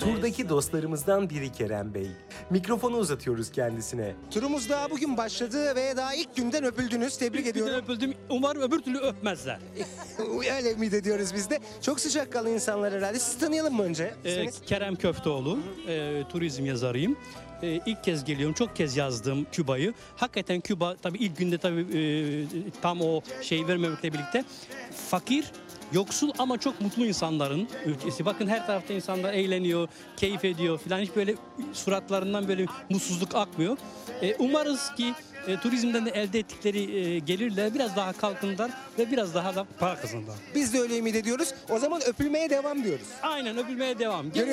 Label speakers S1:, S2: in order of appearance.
S1: Turdaki dostlarımızdan biri Kerem Bey. Mikrofonu uzatıyoruz kendisine.
S2: Turumuz daha bugün başladı ve daha ilk günden öpüldünüz. Tebrik
S3: Bir de
S2: ediyorum.
S3: öpüldüm. Umarım öbür türlü öpmezler.
S2: Öyle ümit ediyoruz biz de. Çok sıcakkanlı insanlar herhalde. Sizi tanıyalım mı önce?
S3: Kerem Köfteoğlu, turizm yazarıyım. İlk kez geliyorum, çok kez yazdım Küba'yı. Hakikaten Küba tabii ilk günde tabii tam o şey vermemekle birlikte fakir, yoksul ama çok mutlu insanların ülkesi. Bakın her tarafta insanlar eğleniyor, keyif ediyor filan. Hiç böyle suratlarından böyle mutsuzluk akmıyor. Umarız ki turizmden de elde ettikleri gelirle biraz daha kalkınırlar ve biraz daha da para kazanırlar.
S2: Biz de öyle ümit ediyoruz. O zaman öpülmeye devam diyoruz.
S3: Aynen öpülmeye devam.